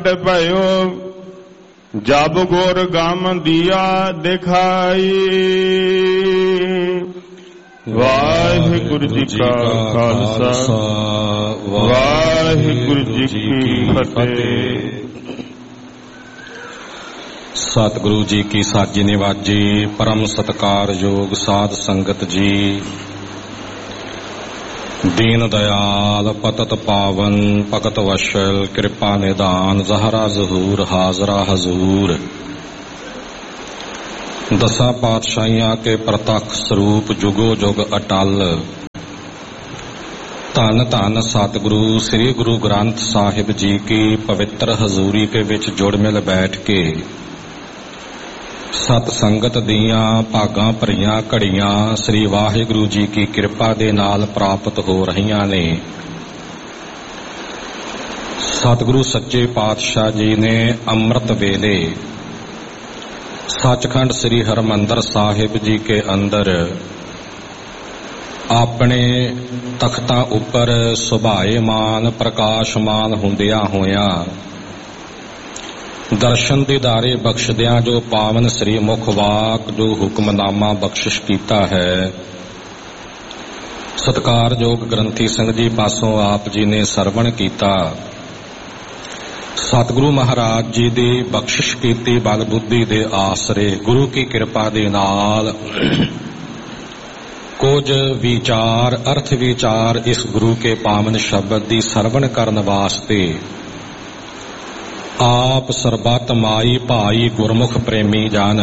प्रकट भयो जब गुर गम दिया दिखाई। वाहिगुरु जी का खालसा वाहिगुरु जी की फतेह। सतगुरु जी की साजी निवाजी परम सत्कार योग साध संगत जी, दीन दयाल पतत पावन भगत वशल कृपा निदान जहरा जहूर हाजरा हजूर। दसा पातशाहियां के प्रतख स्वरूप जुगो जुग अटल। धन धन सतगुरु श्री गुरु ग्रंथ साहिब जी की पवित्र हजूरी के विच जुड़ मिल बैठ के सत संगत दियां भागां भरियां घड़ियां श्री वाहिगुरु जी की कृपा दे नाल प्राप्त हो रहीयां ने। सतगुरु सच्चे पातशाह जी ने अमृत वेले सचखंड श्री हरमंदर साहिब जी के अंदर अपने तख्तां उपर सुभाएमान प्रकाशमान हुंदियां होयां दर्शन दीदारे बख्शदियां जो पावन श्री मुख वाक जो हुक्मनामा बख्शिश कीता है। सत्कारयोग ग्रंथी सिंह जी पासों आप जी ने सरवण कीता। सतगुरु महाराज जी दी बख्शिश कीती बल बुद्धि दे आसरे गुरु की कृपा दे नाल कुछ विचार अर्थ विचार इस गुरु के पावन शब्द दी सरवण करन वास्ते आप सरबत माई भाई गुरमुख प्रेमी जन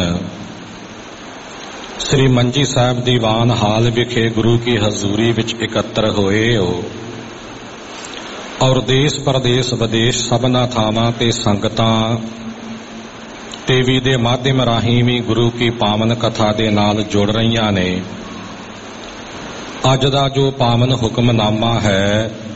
श्री मंजी साहब दीवान हाल विखे गुरु की हजूरी विच इकत्र होए हो और देश प्रदेश विदेश सबना थावां ते संगतां टीवी दे माध्यम राहीं भी गुरु की पावन कथा दे नाल जुड़ रहीयां ने। अज दा जो पावन हुक्मनामा है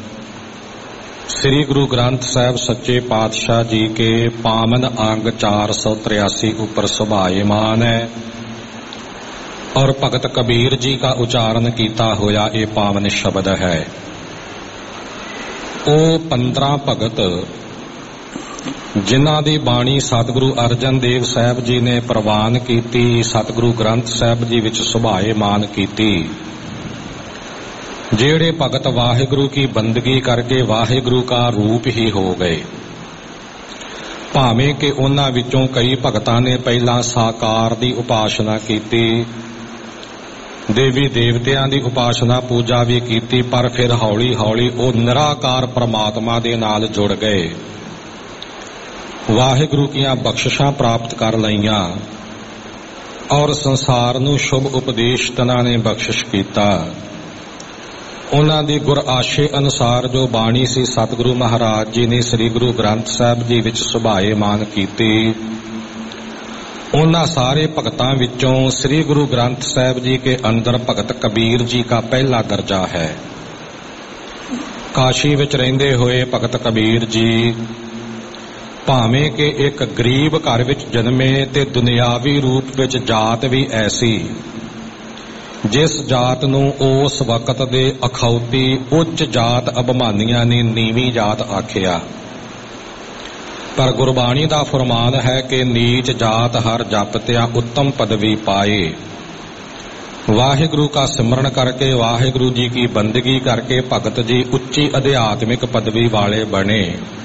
श्री गुरु ग्रंथ साहिब सच्चे पातशाह जी के पावन अंग 483 ऊपर सुभाएमान है और भगत कबीर जी का उच्चारण किया होया ये पावन शब्द है। ओ 15 भगत जिन्हां दी बाणी सतगुरु अर्जन देव साहिब जी ने प्रवान कीती, सतगुरु ग्रंथ साहिब जी विच सुभाएमान कीती। जेड़े भगत वाहिगुरु की बंदगी करके वाहिगुरु का रूप ही हो गए। भावें कि उन्हां विचों कई भगतां ने पहला साकार दी उपासना कीती, देवी देवतियां दी उपासना पूजा भी कीती, पर फिर हौली हौली वो निराकार परमात्मा दे नाल जुड़ गए, वाहिगुरु कीयां बख्शिशां प्राप्त कर लईयां और संसार नूं शुभ उपदेश तनां ने बख्शिश कीता। उन्हां दी गुर आशे अनुसार जो बाणी सी सतगुरु महाराज जी ने श्री गुरु ग्रंथ साहिब जी विच सुभाएमान कीती। उन्हां सारे भगतां विचों श्री गुरु ग्रंथ साहिब जी के अंदर भगत कबीर जी का पहला दर्जा है। काशी विच रहिंदे होए भगत कबीर जी भावें कि एक गरीब घर विच जन्मे ते दुनियावी रूप विच जात भी ऐसी जिस जात नूं उस वक्त दे अखौती उच्च जात अभिमानियां ने नीवी जात आखिया, पर गुरबाणी दा फरमान है कि नीच जात हर जपत्या उत्तम पदवी पाए। वाहिगुरु का सिमरन करके वाहिगुरु जी की बंदगी करके भगत जी उच्ची आध्यात्मिक पदवी वाले बने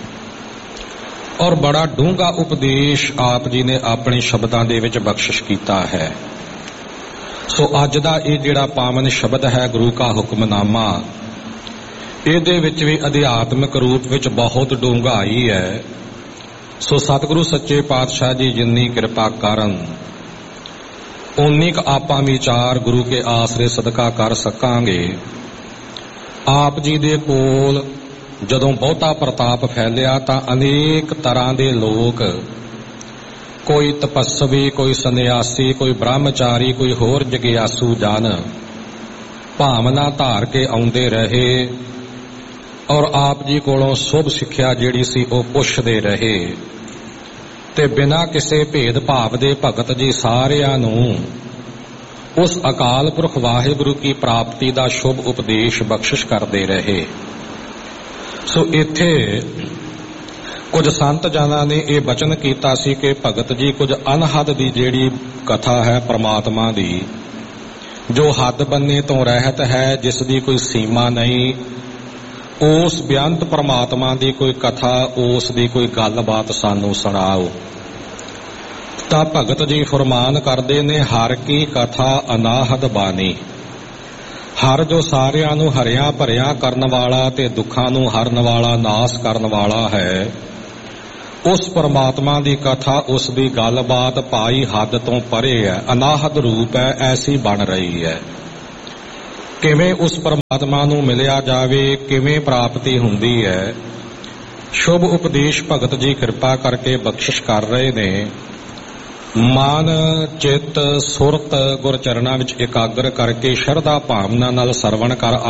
और बड़ा डूंगा उपदेश आप जी ने अपने शब्दां दे विच बख्शिश कीता है। सो अज दा ये जिहड़ा पावन शब्द है गुरु का हुक्मनामा, इहदे विच भी अध्यात्मिक रूप विच बहुत डूंघाई है। सो सतगुरु सच्चे पातशाह जी जिन्नी कृपा करन उन्नी क आपां विचार गुरु के आसरे सदका कर सकांगे। आप जी दे कोल जदों बहुता प्रताप फैलिया तां अनेक तरह दे लोग, कोई तपस्वी, कोई सन्यासी, कोई ब्रह्मचारी, कोई होर जगियासू जन भावना धार के आउंदे रहे और आप जी कोलों शुभ सिक्ख्या जिहड़ी सी ओह पुछदे रहे ते बिना किसी भेदभाव दे भगत जी सारियां नूं उस अकाल पुरख वाहिगुरु की प्राप्ति दा शुभ उपदेश बख्शिश करदे रहे। सो इत्थे ਕੁਝ ਸੰਤ ਜਨਾਂ ਨੇ ਇਹ ਬਚਨ ਕੀਤਾ ਸੀ ਕਿ ਭਗਤ ਜੀ ਕੁਝ ਅਨਹਦ ਦੀ ਜਿਹੜੀ ਕਥਾ ਹੈ ਪ੍ਰਮਾਤਮਾ ਦੀ, ਜੋ ਹੱਦ ਬੰਨੇ ਤੋਂ ਰਹਿਤ ਹੈ, ਜਿਸ ਦੀ ਕੋਈ ਸੀਮਾ ਨਹੀਂ, ਉਸ ਬੇਅੰਤ ਪ੍ਰਮਾਤਮਾ ਦੀ ਕੋਈ ਕਥਾ, ਉਸ ਦੀ ਕੋਈ ਗੱਲਬਾਤ ਸਾਨੂੰ ਸੁਣਾਓ। ਤਾਂ ਭਗਤ ਜੀ ਫਰਮਾਨ ਕਰਦੇ ਨੇ, ਹਰ ਕੀ ਕਥਾ ਅਨਾਹਦ ਬਾਣੀ। ਹਰ ਜੋ ਸਾਰਿਆਂ ਨੂੰ ਹਰਿਆ ਭਰਿਆ ਕਰਨ ਵਾਲਾ ਤੇ ਦੁੱਖਾਂ ਨੂੰ ਹਰਨ ਵਾਲਾ, ਨਾਸ ਕਰਨ ਵਾਲਾ ਹੈ, ਉਸ ਪਰਮਾਤਮਾ ਦੀ ਕਥਾ, ਉਸ ਦੀ ਗੱਲਬਾਤ ਭਾਈ ਹੱਦ ਤੋਂ ਪਰੇ ਹੈ, ਅਨਾਹਦ ਰੂਪ ਹੈ, ਐਸੀ ਬਣ ਰਹੀ ਹੈ। ਕਿਵੇਂ ਉਸ ਪਰਮਾਤਮਾ ਨੂੰ ਮਿਲਿਆ ਜਾਵੇ, ਕਿਵੇਂ ਪ੍ਰਾਪਤੀ ਹੁੰਦੀ ਹੈ, ਸ਼ੁਭ ਉਪਦੇਸ਼ ਭਗਤ ਜੀ ਕਿਰਪਾ ਕਰਕੇ ਬਖਸ਼ਿਸ਼ ਕਰ ਰਹੇ ਨੇ। ਮਨ ਚਿੱਤ ਸੁਰਤ ਗੁਰ ਚਰਨਾਂ ਵਿੱਚ ਇਕਾਗਰ ਕਰਕੇ ਸ਼ਰਧਾ ਭਾਵਨਾ ਨਾਲ ਸਰਵਣ ਕਰ